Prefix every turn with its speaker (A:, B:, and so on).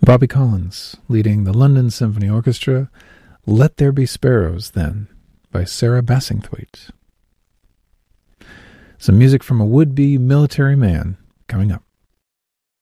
A: Bobby Collins leading the London Symphony Orchestra, Let There Be Sparrows, then, by Sarah Bassingthwaite. Some music from a would-be military man coming up.